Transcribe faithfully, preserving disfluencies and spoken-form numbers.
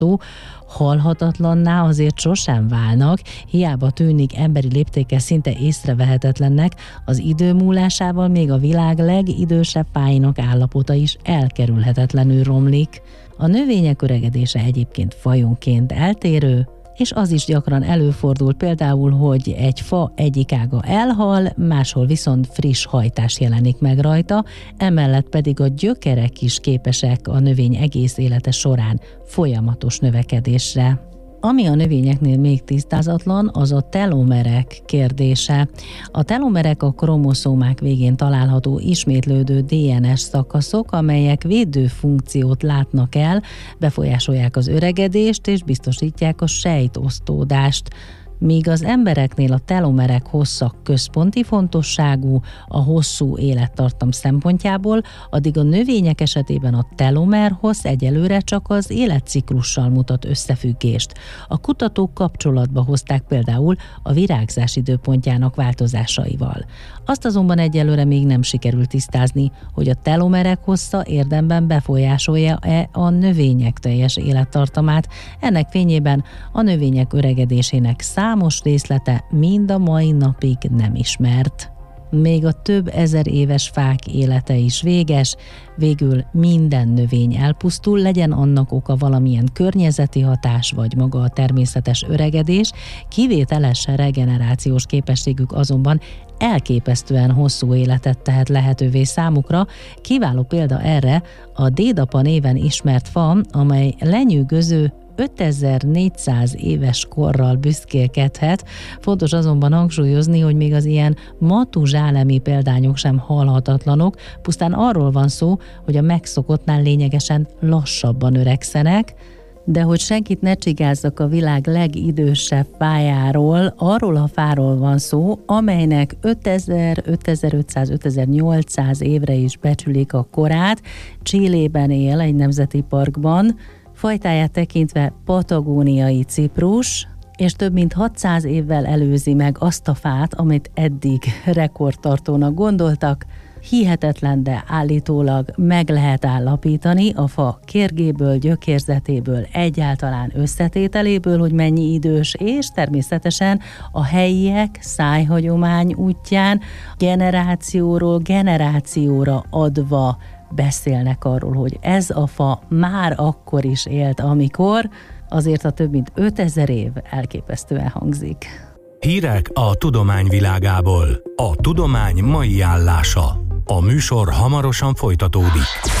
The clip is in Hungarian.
halhatatlanná azért sosem válnak, hiába tűnik emberi léptékkel szinte észrevehetetlennek, az idő múlásával még a világ legidősebb fáinak állapota is elkerülhetetlenül romlik. A növények öregedése egyébként fajonként eltérő, és az is gyakran előfordul például, hogy egy fa egyik ága elhal, máshol viszont friss hajtás jelenik meg rajta, emellett pedig a gyökerek is képesek a növény egész élete során folyamatos növekedésre. Ami a növényeknél még tisztázatlan, az a telomerek kérdése. A telomerek a kromoszómák végén található ismétlődő dé en es szakaszok, amelyek védő funkciót látnak el, befolyásolják az öregedést és biztosítják a sejtosztódást. Míg az embereknél a telomerek hossza központi fontosságú a hosszú élettartam szempontjából, addig a növények esetében a telomer hossz egyelőre csak az életciklussal mutat összefüggést. A kutatók kapcsolatba hozták például a virágzás időpontjának változásaival. Azt azonban egyelőre még nem sikerült tisztázni, hogy a telomerek hossza érdemben befolyásolja-e a növények teljes élettartamát. Ennek fényében a növények öregedésének számos részlete mind a mai napig nem ismert. Még a több ezer éves fák élete is véges, végül minden növény elpusztul, legyen annak oka valamilyen környezeti hatás vagy maga a természetes öregedés, kivételes regenerációs képességük azonban elképesztően hosszú életet tehet lehetővé számukra. Kiváló példa erre a dédapa néven ismert fa, amely lenyűgöző ötezer-négyszáz éves korral büszkélkedhet. Fontos azonban hangsúlyozni, hogy még az ilyen matuzsálemi példányok sem halhatatlanok, pusztán arról van szó, hogy a megszokottnál lényegesen lassabban öregszenek. De hogy senkit ne csigázzak a világ legidősebb fájáról, arról a fáról van szó, amelynek ötezer, ötezer-ötszáz, ötezer-nyolcszáz évre is becsülik a korát. Chilében él egy nemzeti parkban, fajtáját tekintve patagóniai ciprus, és több mint hatszáz évvel előzi meg azt a fát, amit eddig rekordtartónak gondoltak. Hihetetlen, de állítólag meg lehet állapítani a fa kérgéből, gyökérzetéből, egyáltalán összetételéből, hogy mennyi idős, és természetesen a helyiek szájhagyomány útján generációról generációra adva beszélnek arról, hogy ez a fa már akkor is élt, amikor, azért a több mint ötezer év elképesztően hangzik. Hírek a tudomány világából. A tudomány mai állása. A műsor hamarosan folytatódik.